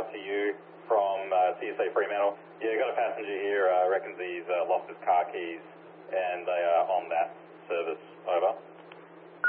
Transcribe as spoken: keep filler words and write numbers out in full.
out to you from uh, C S A Fremantle. Yeah, got a passenger here, uh, reckons he's uh, lost his car keys, and they are on that service.